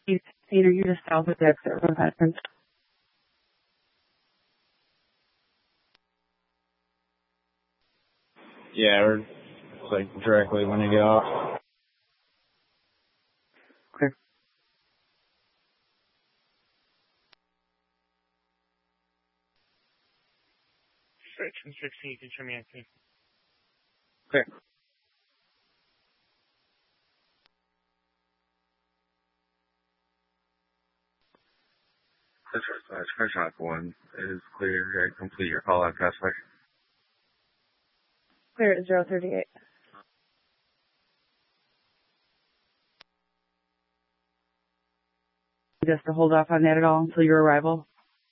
816, are you just south of the exit from Veterans? Yeah, we're like directly when you get off. Clear. Section 16, you can show me active. Clear. Crash 1 is clear and complete your call out pathway. Clear at 038. Just to hold off on that at all until your arrival?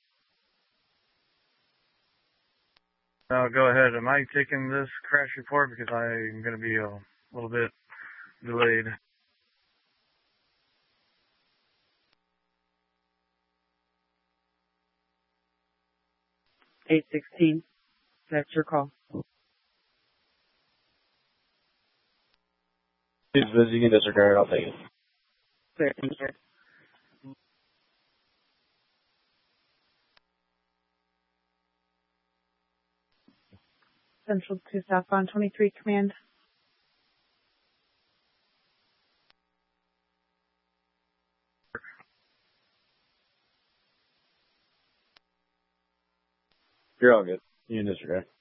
Go ahead. Am I taking this crash report because I'm going to be a little bit delayed? $816. That's your call. He's busy, you can disregard, I'll take it. Clear. Thank you. Central to southbound 23 command. You're all good. You can disregard.